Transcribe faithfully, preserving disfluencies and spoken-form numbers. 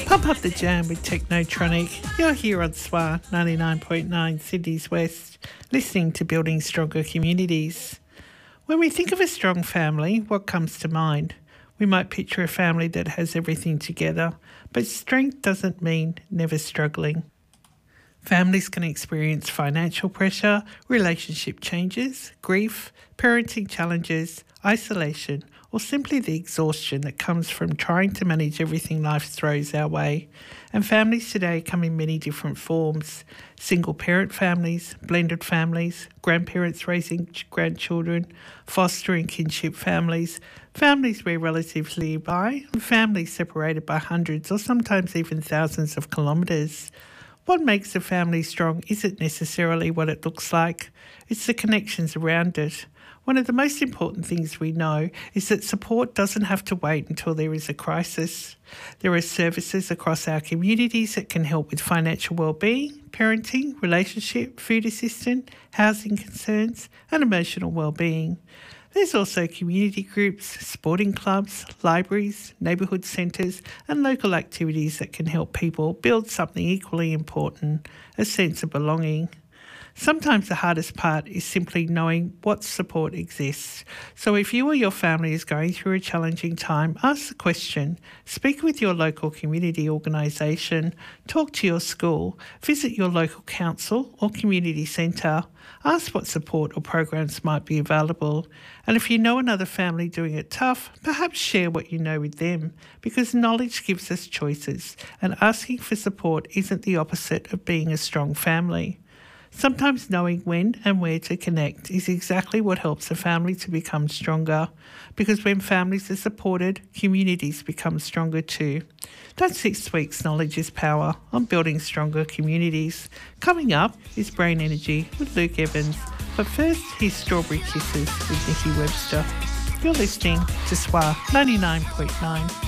Pump up the jam with Technotronic. You're here on S W A ninety-nine point nine Sydney's West, listening to Building Stronger Communities. When we think of a strong family, what comes to mind? We might picture a family that has everything together, but strength doesn't mean never struggling. Families can experience financial pressure, relationship changes, grief, parenting challenges, isolation, or simply the exhaustion that comes from trying to manage everything life throws our way. And families today come in many different forms: single-parent families, blended families, grandparents raising grandchildren, foster and kinship families, families where relatives live nearby, and families separated by hundreds or sometimes even thousands of kilometres. What makes a family strong isn't necessarily what it looks like, it's the connections around it. One of the most important things we know is that support doesn't have to wait until there is a crisis. There are services across our communities that can help with financial well-being, parenting, relationship, food assistance, housing concerns, and emotional well-being. There's also community groups, sporting clubs, libraries, neighbourhood centres and local activities that can help people build something equally important, a sense of belonging. Sometimes the hardest part is simply knowing what support exists. So if you or your family is going through a challenging time, ask the question, speak with your local community organisation, talk to your school, visit your local council or community centre, ask what support or programs might be available. And if you know another family doing it tough, perhaps share what you know with them, because knowledge gives us choices, and asking for support isn't the opposite of being a strong family. Sometimes knowing when and where to connect is exactly what helps a family to become stronger, because when families are supported, communities become stronger too. That's this week's Knowledge is Power on Building Stronger Communities. Coming up is Brain Energy with Luke Evans, but first here's Strawberry Kisses with Nikki Webster. You're listening to S W A ninety-nine point nine.